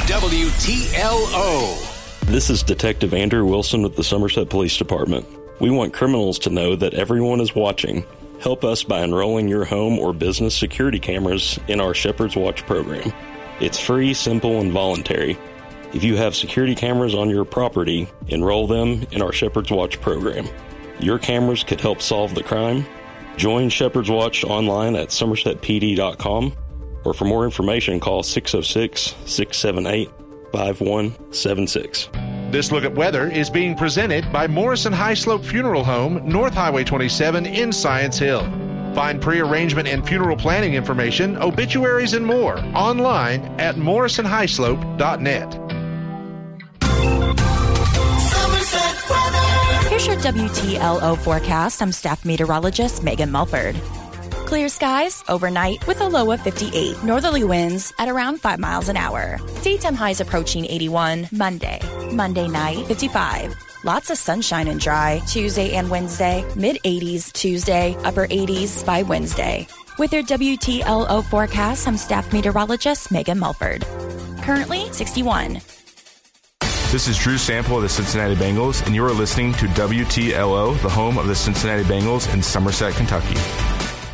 WTLO. This is Detective Andrew Wilson with the Somerset Police Department. We want criminals to know that everyone is watching. Help us by enrolling your home or business security cameras in our Shepherd's Watch program. It's free, simple, and voluntary. If you have security cameras on your property, enroll them in our Shepherd's Watch program. Your cameras could help solve the crime. Join Shepherd's Watch online at somersetpd.com, or for more information, call 606-678-5176. This Look at Weather is being presented by Morrison High Slope Funeral Home, North Highway 27 in Science Hill. Find pre-arrangement and funeral planning information, obituaries, and more online at morrisonhighslope.net. Here's your WTLO forecast. I'm staff meteorologist Megan Mulford. Clear skies overnight with a low of 58. Northerly winds at around 5 miles an hour. Daytime highs approaching 81 Monday. Monday night, 55. Lots of sunshine and dry Tuesday and Wednesday. Mid-80s Tuesday, upper 80s by Wednesday. With your WTLO forecast, I'm staff meteorologist Megan Mulford. Currently 61. This is Drew Sample of the Cincinnati Bengals, and you are listening to WTLO, the home of the Cincinnati Bengals in Somerset, Kentucky.